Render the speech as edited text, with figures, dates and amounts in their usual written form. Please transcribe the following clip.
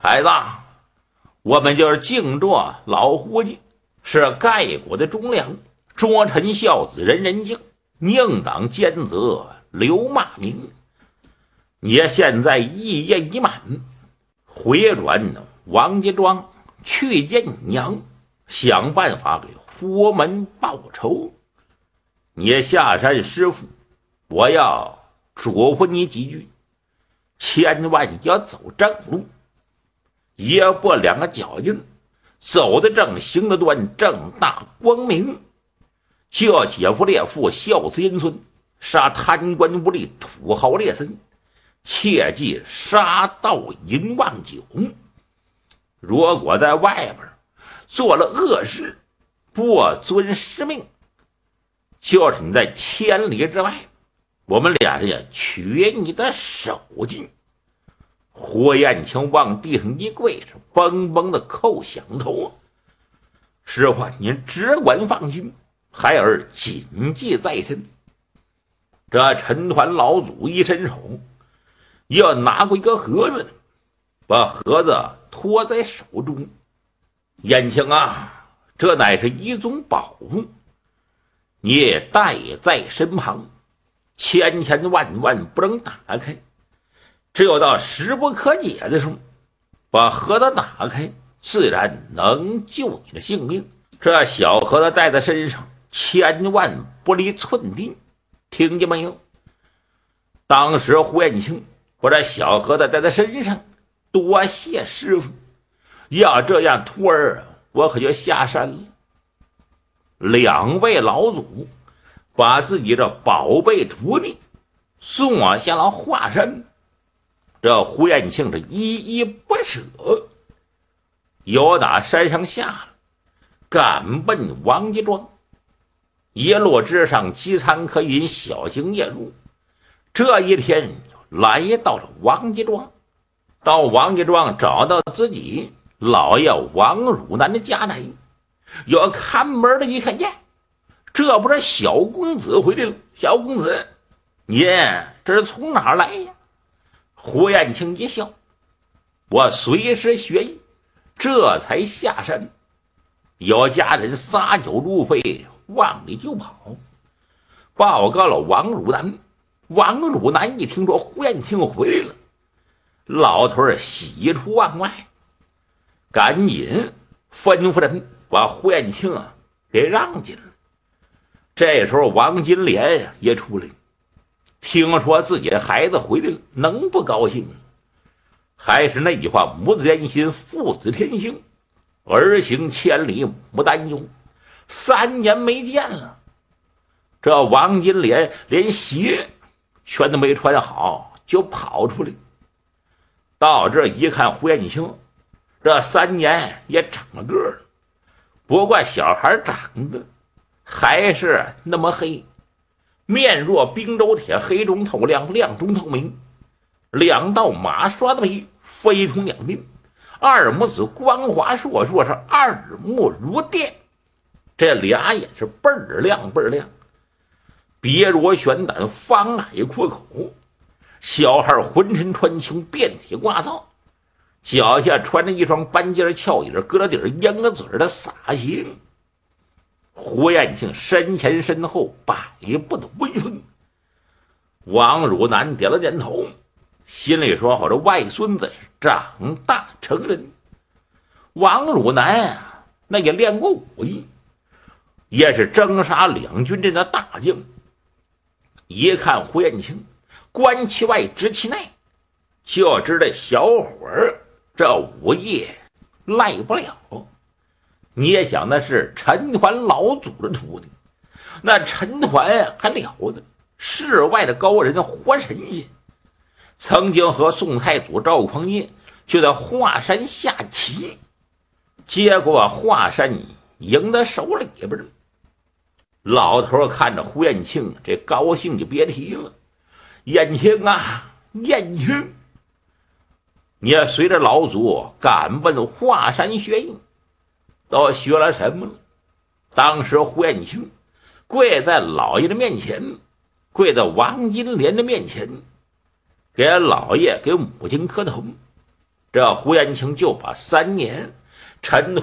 孩子，我们就是敬着老伙计，是盖国的忠良，忠臣孝子人人敬，宁当奸贼留骂名。你现在一夜已满，回转王家庄去见娘，想办法给佛门报仇。你下山师傅，我要嘱咐你几句，千万要走正路，也不两个脚印，走得正，行得端，正大光明。叫姐夫烈父，孝子阴孙，杀贪官污吏，土豪劣绅，切忌杀盗淫妄酒。如果在外边做了恶事，不遵师命，就是你在千里之外，我们俩人也取你的手劲。胡彦庆往地上一跪，是嘣嘣的叩响头。师傅，您只管放心，孩儿谨记在身。这陈团老祖一伸手，要拿过一个盒子，把盒子托在手中。彦庆啊，这乃是一宗宝物，你也带在身旁，千千万万不能打开，只有到时不可解的时候，把盒子打开，自然能救你的性命。这小盒子带在身上，千万不离寸地，听见没有？当时胡彦庆把这小盒子带在身上，多谢师傅，要这样徒儿我可就下山了。两位老祖把自己这宝贝徒弟送下了华山，这胡彦庆是依依不舍，由打山上下了，赶奔王家庄。一路之上饥餐可饮，小行夜入。这一天来到了王家庄，到王家庄找到自己老爷王汝南的家来，有看门的一看见，这不是小公子回来了。小公子，你这是从哪儿来呀？胡彦庆一笑，我随时学艺，这才下山。有家人撒酒入肺，往里就跑，报告了王汝南。王汝南一听说胡彦庆回来了，老头儿喜出望外，赶紧吩咐人把胡彦庆给让进了。这时候王金莲也出来，听说自己的孩子回来了，能不高兴？还是那句话，母子连心，父子天性，儿行千里母担忧。3年没见了，这王金莲连鞋全都没穿好，就跑出来。到这一看胡彦庆，这3年也长了个了，不过小孩长得还是那么黑，面若冰州铁，黑中透亮，亮中透明，两道马刷的皮，非同两鬓，二母子光华硕硕，是二目如电，这俩眼是倍儿亮倍儿亮，别若悬胆，方海阔口。小孩浑身穿青，遍体挂皂，脚下穿着一双半截翘影，疙瘩底鹰个嘴的洒鞋。胡彦庆身前身后百步的威风。王汝南点了点头，心里说好，这外孙子是长大成人。王汝南那也练过武艺，也是征杀两军阵的大将。一看胡彦庆，观其外知其内，就知道小伙儿这武艺赖不了。你也想那是陈团老祖的徒弟，那陈团还了得，世外的高人，活神仙，曾经和宋太祖赵匡胤就在华山下棋，结果把华山赢在手里边了。老头看着胡彦庆，这高兴就别提了。彦庆啊，彦庆，你也随着老祖赶奔华山学艺，都学了什么了？当时胡彦庆跪在老爷的面前，跪在王金莲的面前，给老爷给母亲磕头。 这胡延庆就把3年陈